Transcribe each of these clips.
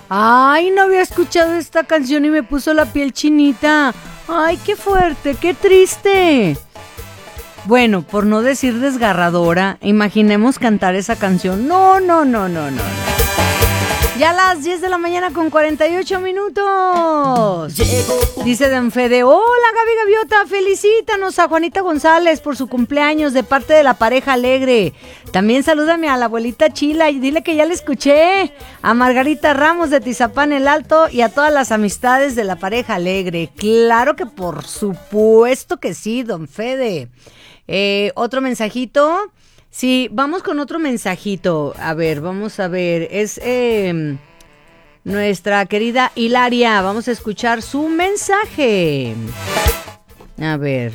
Ay, no había escuchado esta canción y me puso la piel chinita. Ay, qué fuerte, qué triste. Bueno, por no decir desgarradora, imaginemos cantar esa canción. No. Ya a las 10 de la mañana con 48 minutos. Dice Don Fede, hola Gaby Gaviota, felicítanos a Juanita González por su cumpleaños de parte de la pareja alegre. También salúdame a la abuelita Chila y dile que ya la escuché. A Margarita Ramos de Tizapán el Alto y a todas las amistades de la pareja alegre. Claro que por supuesto que sí, Don Fede. Otro mensajito. Sí, vamos con otro mensajito. A ver, vamos a ver. Es nuestra querida Hilaria. Vamos a escuchar su mensaje. A ver.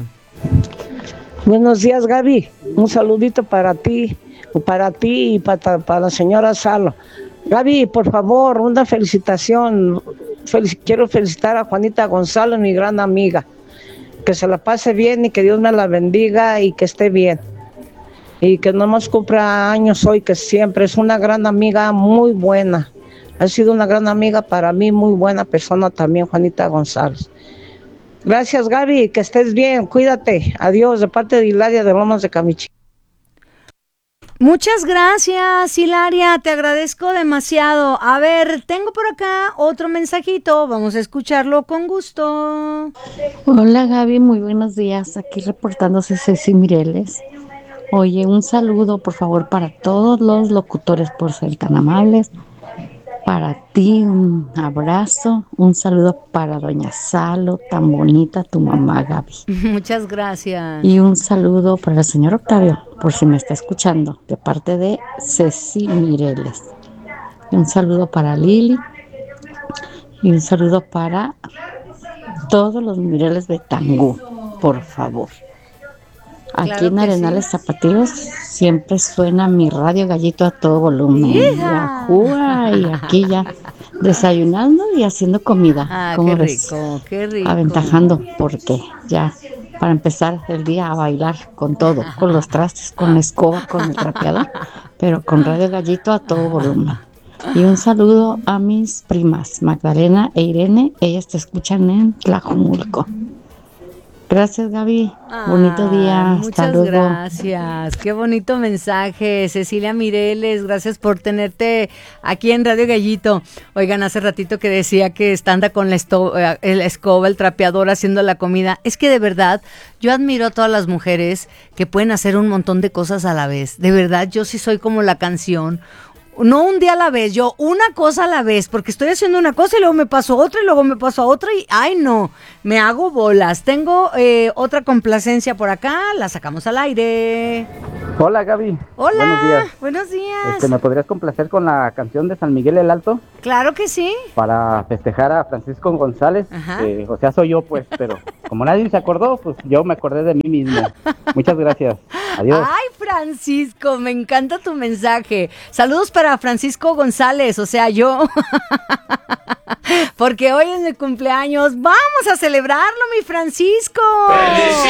Buenos días, Gaby. Un saludito para ti y para la señora Salo. Gaby, por favor, una felicitación. Quiero felicitar a Juanita González, mi gran amiga. Que se la pase bien y que Dios me la bendiga y que esté bien. Y que no más cumpla años hoy, que siempre es una gran amiga muy buena. Ha sido una gran amiga para mí, muy buena persona también, Juanita González. Gracias, Gaby, que estés bien, cuídate. Adiós, de parte de Hilaria de Lomas de Camichi. Muchas gracias, Hilaria, te agradezco demasiado. A ver, tengo por acá otro mensajito, vamos a escucharlo con gusto. Hola, Gaby, muy buenos días. Aquí reportándose Ceci Mireles. Oye, un saludo, por favor, para todos los locutores por ser tan amables. Para ti, un abrazo. Un saludo para doña Salo, tan bonita tu mamá, Gaby. Muchas gracias. Y un saludo para el señor Octavio, por si me está escuchando, de parte de Ceci Mireles. Y un saludo para Lili. Y un saludo para todos los Mireles de Tangú, por favor. Aquí Claro en que Arenales sí. Zapatillos siempre suena mi radio Gallito a todo volumen. ¡Hija! Y aquí ya desayunando y haciendo comida. Ah, ¿Cómo qué ves? rico, qué rico. Aventajando, porque ya para empezar el día a bailar con todo, con los trastes, con la escoba, con el trapeador, pero con radio Gallito a todo volumen. Y un saludo a mis primas, Magdalena e Irene, ellas te escuchan en Tlajomulco. Gracias, Gaby. Bonito día. Hasta Muchas luego. gracias. Qué bonito mensaje, Cecilia Mireles. Gracias por tenerte aquí en Radio Gallito. Oigan, hace ratito que decía que anda con la escoba, el trapeador haciendo la comida. Es que de verdad, yo admiro a todas las mujeres que pueden hacer un montón de cosas a la vez. De verdad, yo sí soy como la canción. No un día a la vez, yo una cosa a la vez, porque estoy haciendo una cosa y luego me paso a otra y luego me paso a otra y ¡ay no! Me hago bolas. Tengo otra complacencia por acá, la sacamos al aire. Hola, Gaby. Hola, buenos días. ¿Me podrías complacer con la canción de San Miguel el Alto? Claro que sí. Para festejar a Francisco González. O sea, soy yo, pues, pero como nadie se acordó, pues yo me acordé de mí mismo. Muchas gracias. Adiós. Ay, Francisco, me encanta tu mensaje. Saludos para Francisco González, o sea, yo. Porque hoy es mi cumpleaños. ¡Vamos a celebrarlo, mi Francisco!